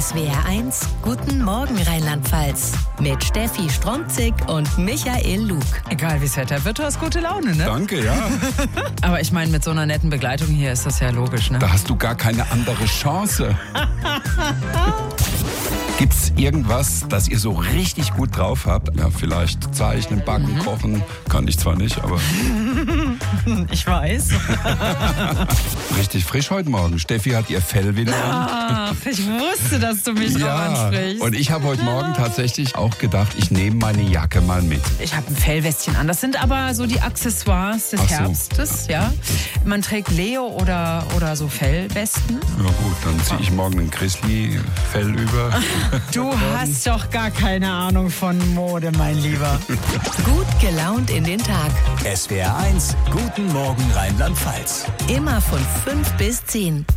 SWR1, Guten Morgen Rheinland-Pfalz. Mit Steffi Stromzig und Michael Lug. Egal wie das Wetter wird, du hast gute Laune, ne? Danke, ja. Aber ich meine, mit so einer netten Begleitung hier ist das ja logisch, ne? Da hast du gar keine andere Chance. Gibt's irgendwas, das ihr so richtig gut drauf habt? Ja, vielleicht zeichnen, backen, kochen. Kann ich zwar nicht, aber Ich weiß. richtig frisch heute Morgen. Steffi hat ihr Fell wieder an. Ach, ich wusste, dass du mich drauf ansprichst. Und ich habe heute Morgen tatsächlich auch gedacht, ich nehme meine Jacke mal mit. Ich habe ein Fellwestchen an. Das sind aber so die Accessoires des Ach so. Herbstes, ja. Man trägt Leo oder so Fellwesten. Ja gut, dann ziehe ich morgen ein Grizzly-Fell über. Du hast doch gar keine Ahnung von Mode, mein Lieber. Gut gelaunt in den Tag. SWR1, Guten Morgen Rheinland-Pfalz. Immer von 5 bis 10.